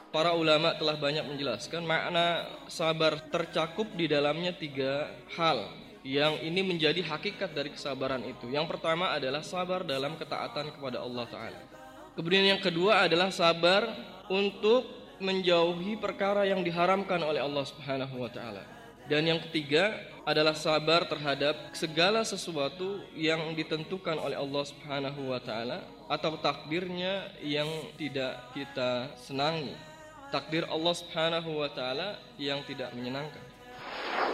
para ulama telah banyak menjelaskan makna sabar tercakup di dalamnya 3 hal yang ini menjadi hakikat dari kesabaran itu. Yang pertama adalah sabar dalam ketaatan kepada Allah Ta'ala. Kemudian yang kedua adalah sabar untuk menjauhi perkara yang diharamkan oleh Allah Subhanahu wa Ta'ala. Dan yang ketiga adalah sabar terhadap segala sesuatu yang ditentukan oleh Allah Subhanahu wa Ta'ala atau takdirnya yang tidak kita senangi. Takdir Allah Subhanahu wa Ta'ala yang tidak menyenangkan.